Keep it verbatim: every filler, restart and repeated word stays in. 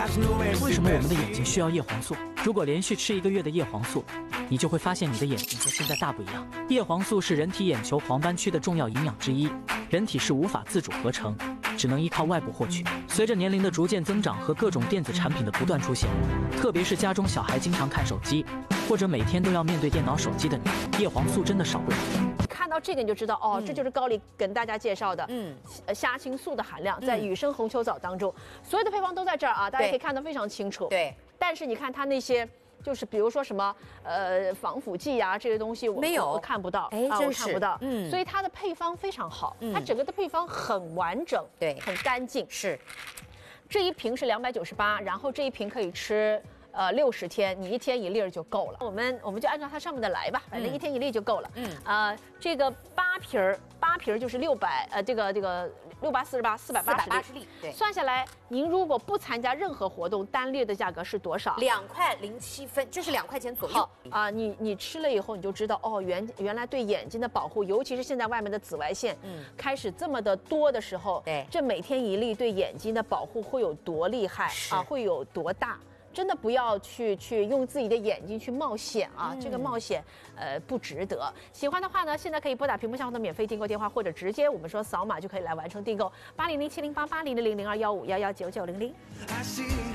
为什么我们的眼睛需要叶黄素？如果连续吃一个月的叶黄素，你就会发现你的眼睛和现在大不一样。叶黄素是人体眼球黄斑区的重要营养之一，人体是无法自主合成，只能依靠外部获取。随着年龄的逐渐增长和各种电子产品的不断出现，特别是家中小孩经常看手机，或者每天都要面对电脑、手机的你，叶黄素真的少不了。 看到这个你就知道哦， 嗯、 这就是高丽跟大家介绍的，嗯，虾青素的含量在雨生红球藻当中，所有的配方都在这儿啊，大家可以看得非常清楚。 对， 但是你看它那些。就是比如说什么呃防腐剂呀、啊、这些东西我没有我看不到， 哎， 啊、 真我看不到， 嗯， 所以它的配方非常好， 嗯、 它整个的配方很完整， 对， 很干净。 是， 这一瓶是两百九十八，然后这一瓶可以吃呃六十天，你一天一粒儿就够了。我们我们就按照它上面的来吧，反正一天一粒就够了。嗯，呃，这个八瓶儿八瓶儿就是六百呃这个这个六八四十八四百八十粒， 对， 算下来您如果不参加任何活动，单粒的价格是多少？ 两块零七分，这是两块钱左右。 啊、呃，你你吃了以后你就知道哦，原原来对眼睛的保护，尤其是现在外面的紫外线，嗯，开始这么的多的时候， 对， 这每天一粒对眼睛的保护会有多厉害啊，会有多大？真的不要去去用自己的眼睛去冒险啊！嗯、这个冒险，呃，不值得。喜欢的话呢，现在可以拨打屏幕上方的免费订购电话，或者直接我们说扫码就可以来完成订购，八零零七零八八零零零零二幺五幺幺九九零零。